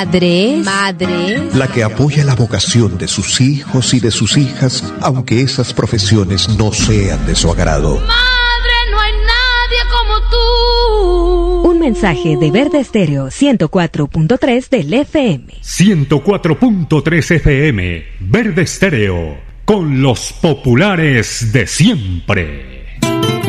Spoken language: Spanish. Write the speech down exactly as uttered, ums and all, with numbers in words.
Madre, madre, la que apoya la vocación de sus hijos y de sus hijas, aunque esas profesiones no sean de su agrado. Madre, no hay nadie como tú. Un mensaje de Verde Estéreo ciento cuatro punto tres del F M. ciento cuatro punto tres F M, Verde Estéreo, con los populares de siempre.